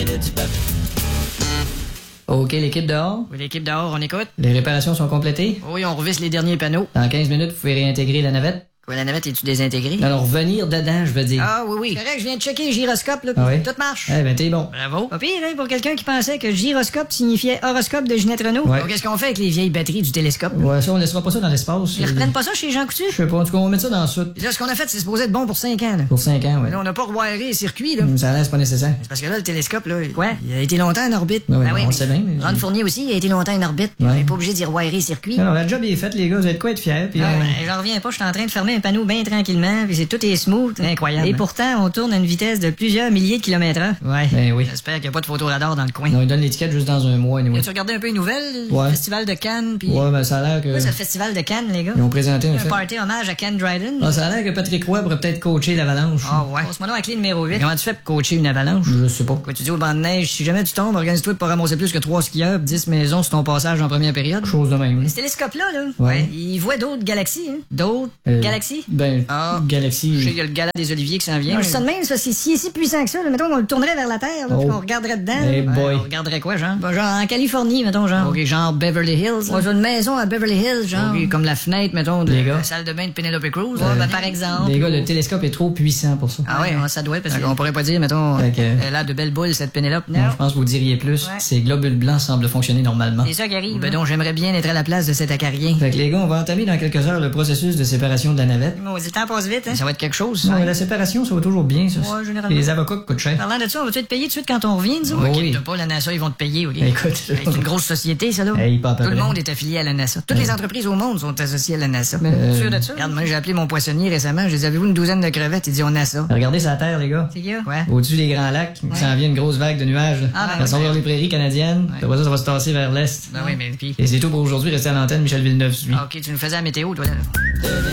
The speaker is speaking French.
minute du peuple. OK, l'équipe dehors. Oui, l'équipe dehors, on écoute. Les réparations sont complétées. Oui, on revisse les derniers panneaux. Dans 15 minutes, vous pouvez réintégrer la navette. Quoi, la navette, es-tu désintégrée? Non, revenir dedans, je veux dire. Ah, oui, oui. C'est correct, je viens de checker le gyroscope, là, Ah oui? tout marche. Eh ben, t'es bon. Bravo. Pas pire, hein, pour quelqu'un qui pensait que gyroscope signifiait horoscope de Ginette Renault. Ouais. Donc, qu'est-ce qu'on fait avec les vieilles batteries du télescope? Ouais, ça, on laissera pas ça dans l'espace. Ils reprennent pas ça chez Jean Coutu? Je sais pas, en tout cas, on va mettre ça dans le sud. Puis là, ce qu'on a fait, c'est supposé être bon pour 5 ans, là. Pour 5 ans, ouais. Là, on n'a pas rewiré les circuits, là. Ça reste pas nécessaire. C'est parce que là, le télescope, là, quoi? Il a été longtemps en orbite. Ouais, Ben on le sait bien, mais- Ron Fournier aussi, il a été longtemps en orbite. Ouais. Il n'est pas obligé d'y rewirer les circuits. Alors, la job est faite, les gars, vous êtes quoi être fiers? Puis, Ben, j'en reviens pas, je suis en train de fermer un panneau bien tranquillement, puis c'est tout est smooth. Incroyable. Et pourtant, on tourne à une vitesse de plusieurs milliers de kilomètres-heure. Ouais. Ben oui. J'espère qu'il n'y a pas de photoradar dans le coin. Non, ils donnent l'étiquette juste dans un mois, anyway. As-tu regardé un peu les nouvelles? Ouais. Le festival de Cannes, puis... Ouais, ben, ça a l'air que. Quoi, c'est le festival de Cannes, les gars? Ils ont présenté un Un fait. party hommage à Ken Dryden. Ah, ça a l'air que Patrick Roy pourrait peut-être coacher l'Avalanche. Ah ouais. Passe-moi donc à clé numéro 8. Comment tu fais pour coacher une avalanche? Je sais pas. Quoi, tu dis au banc de neige, si jamais tu tombes, organise-toi pour ramasser plus que 3 skieurs, 10 maisons sur ton passage en première période. Chose de même. Ce télescope-là, là, Ouais. il voit d'autres galaxies, hein? D'autres galaxies? Ben, Ah. Je sais Galaxie. qu'il y a le gala des Oliviers qui s'en vient. Ouais. Je ça de même, c'est parce que s'il est si puissant que ça, là, mettons qu'on le tournerait vers la Terre, là, Oh. puis qu'on regarderait dedans. Hey là. boy. On regarderait quoi, genre? Ben, genre en Californie, mettons, genre. OK, genre Beverly Hills. On a une maison à Beverly Hills, genre. OK, comme la fenêtre, mettons, de Les gars. la salle de bain de Penelope Cruz. Ouais, ben, par exemple. Les gars, le télescope est trop puissant pour ça. Ah ouais, ça doit être parce qu'on pourrait pas dire, mettons, Fait que- elle a de belles boules, cette Pénélope. Non, je pense que vous diriez plus. Ouais. Ces globules blancs semblent fonctionner normalement. C'est ça qui arrive. Ben donc, j'aimerais bien être à la place de cet acarien. Fait que les gars, on va entamer dans quelques heures le processus de séparation de la navette. Bon, le temps passe vite, hein? Ça va être quelque chose, Non, ça. mais la séparation, ça va toujours bien, ça. Ouais, généralement. Les avocats coûtent cher. Parlant de ça, on va-tu être payé tout de suite quand on revient, nous autres? Oui. Inquiète-toi pas, la NASA, ils vont te payer, OK? Écoute, C'est une grosse société, ça, là. Hey, pas à peu Tout le près. monde est affilié à la NASA. Toutes les entreprises au monde sont associées à la NASA. Sûr de ça? Regarde, moi, j'ai appelé mon poissonnier récemment. Je dis, avez-vous une douzaine de crevettes? Il dit, on a ça. Regardez sa terre, les gars. C'est qui, ouais? Au-dessus des grands lacs, il s'en vient une grosse vague de nuages. Ah, ben, ça s'en va vers les prairies canadiennes. Après ça va se tasser vers l'est. Ben oui, mais puis. Et c'est tout pour aujourd'hui. Restez à l'antenne. Michel Villeneuve suit. Ah, OK, tu nous faisais la météo, toi, là.